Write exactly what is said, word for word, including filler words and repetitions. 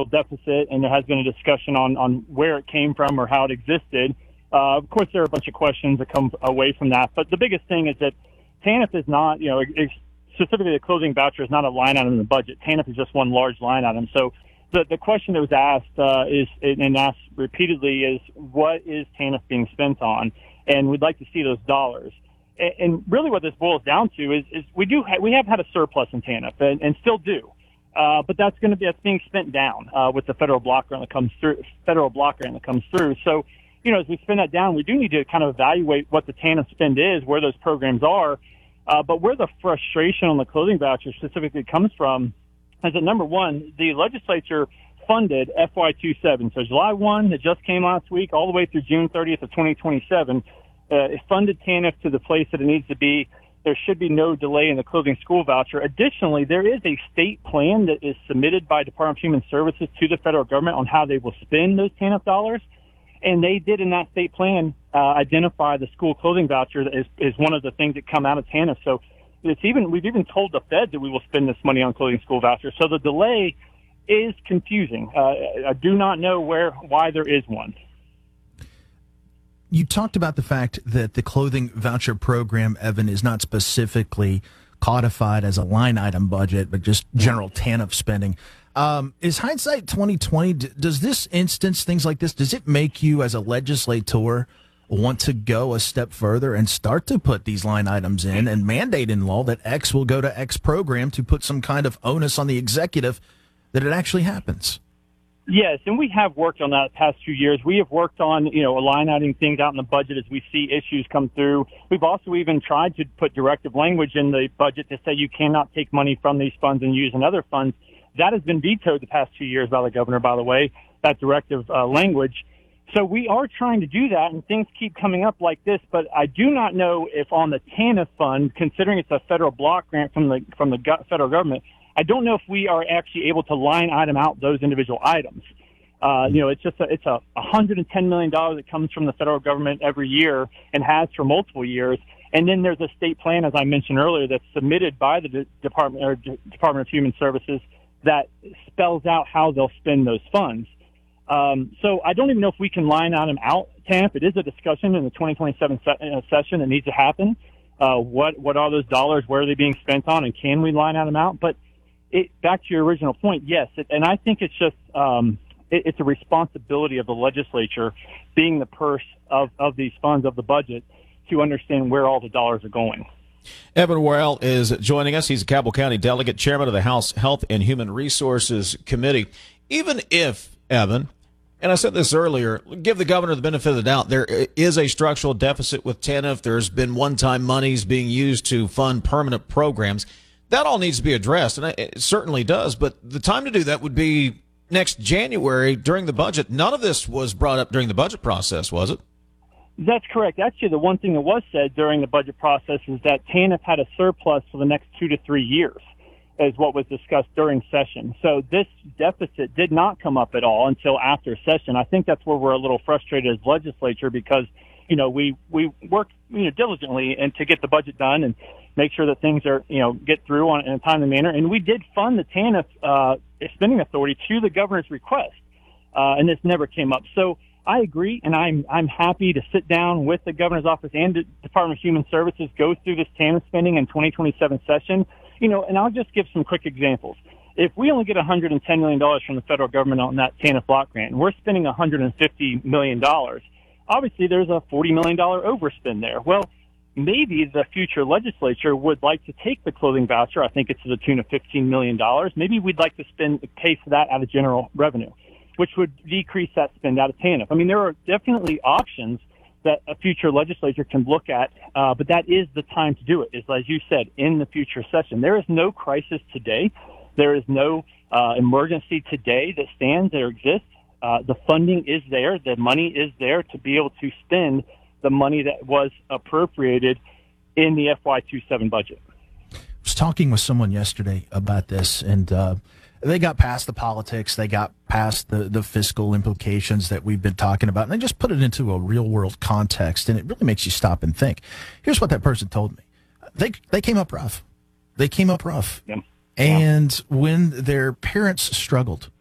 total deficit, and there has been a discussion on, on where it came from or how it existed. Uh, of course, there are a bunch of questions that come away from that. But the biggest thing is that TANF is not, you know, it's, specifically the clothing voucher is not a line item in the budget. TANF is just one large line item. So the, the question that was asked uh, is, and asked repeatedly, is what is TANF being spent on? And we'd like to see those dollars. And, and really what this boils down to is, is we do ha- we have had a surplus in TANF and, and still do. Uh, but that's going to be, that's being spent down uh, with the federal block grant that comes through, federal block grant that comes through. So, you know, as we spend that down, we do need to kind of evaluate what the TANF spend is, where those programs are. Uh, but where the frustration on the clothing voucher specifically comes from is that, number one, the legislature funded F Y twenty-seven. So July first, it just came last week, all the way through June thirtieth of twenty twenty-seven. Uh, it funded TANF to the place that it needs to be. There should be no delay in the clothing school voucher. Additionally, there is a state plan that is submitted by Department of Human Services to the federal government on how they will spend those TANF dollars. And they did in that state plan uh, identify the school clothing voucher is, is one of the things that come out of TANF. So it's even we've even told the Fed that we will spend this money on clothing school vouchers. So the delay is confusing. Uh, I do not know where why there is one. You talked about the fact that the clothing voucher program, Evan, is not specifically codified as a line item budget, but just general TANF spending. Um, is hindsight twenty twenty? Does this instance, things like this, does it make you as a legislator want to go a step further and start to put these line items in and mandate in law that X will go to X program to put some kind of onus on the executive that it actually happens? Yes, and we have worked on that the past few years. We have worked on, you know, line item things out in the budget as we see issues come through. We've also even tried to put directive language in the budget to say you cannot take money from these funds and use in other funds. That has been vetoed the past two years by the governor, by the way, that directive uh, language. So we are trying to do that, and things keep coming up like this. But I do not know if on the TANF fund, considering it's a federal block grant from the from the go- federal government, I don't know if we are actually able to line item out those individual items. Uh, you know, it's just a, it's a one hundred ten million dollars that comes from the federal government every year and has for multiple years. And then there's a state plan, as I mentioned earlier, that's submitted by the D- Department or D- Department of Human Services that spells out how they'll spend those funds. Um, so I don't even know if we can line item out TANF. It is a discussion in the twenty twenty-seven se- session that needs to happen. Uh, what what are those dollars? Where are they being spent on? And can we line item out? But it, back to your original point, yes. It, and I think it's just um, it, it's a responsibility of the legislature, being the purse of, of these funds, of the budget, to understand where all the dollars are going. Evan Worrell is joining us. He's a Cabell County delegate, chairman of the House Health and Human Resources Committee. Even if, Evan, and I said this earlier, give the governor the benefit of the doubt, there is a structural deficit with TANF. There's been one-time monies being used to fund permanent programs. That all needs to be addressed, and it certainly does. But the time to do that would be next January during the budget. None of this was brought up during the budget process, was it? That's correct. Actually, the one thing that was said during the budget process is that TANF had a surplus for the next two to three years, is what was discussed during session. So this deficit did not come up at all until after session. I think that's where we're a little frustrated as legislature because, you know, we, we work, you know, diligently and to get the budget done and make sure that things are, you know, get through on in a timely manner. And we did fund the TANF uh, spending authority to the governor's request, uh, and this never came up. So I agree, and I'm I'm happy to sit down with the governor's office and the Department of Human Services, go through this TANF spending in twenty twenty-seven session. You know, and I'll just give some quick examples. If we only get one hundred ten million dollars from the federal government on that TANF block grant, and we're spending one hundred fifty million dollars, obviously there's a forty million dollars overspend there. Well, maybe the future legislature would like to take the clothing voucher. I think it's to the tune of fifteen million dollars. Maybe we'd like to spend pay for that out of general revenue, which would decrease that spend out of TANF. I mean, there are definitely options that a future legislature can look at, uh, but that is the time to do it, is as you said, in the future session. There is no crisis today. There is no uh, emergency today that stands or exists. Uh, the funding is there. The money is there to be able to spend the money that was appropriated in the F Y twenty-seven budget. I was talking with someone yesterday about this, and uh, they got past the politics. They got past the, the fiscal implications that we've been talking about, and they just put it into a real-world context, and it really makes you stop and think. Here's what that person told me. They they came up rough. They came up rough. Yeah. And when their parents struggled